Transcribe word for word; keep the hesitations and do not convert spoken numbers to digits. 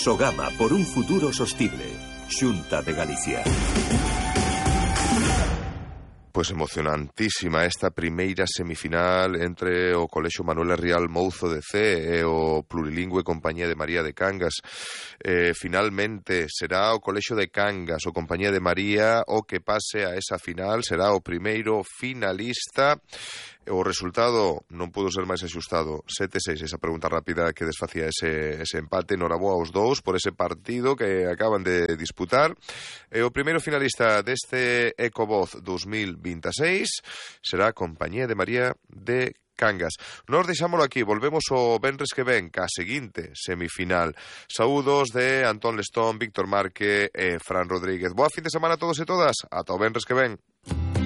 Sogama por un futuro sostible. Xunta de Galicia. Pois emocionantísima esta primeira semifinal entre o Colexio Manuel Rial Mouzo de Cee e o plurilingüe Compañía de María de Cangas. Eh, finalmente será o Colexio de Cangas, o Compañía de María, o que pase a esa final, será o primeiro finalista. O resultado non pudo ser máis axustado, sete seis, esa pregunta rápida que desfacía ese, ese empate. Noraboa aos dous por ese partido que acaban de disputar. E o primeiro finalista deste Ecovoz dos mil veintiséis será a Compañía de María de Cangas. Nos deixámolo aquí, volvemos o venres que ven ca seguinte semifinal. Saúdos de Antón Lestón, Víctor Marque e Fran Rodríguez. Boa fin de semana a todos e todas, ata o venres que ven.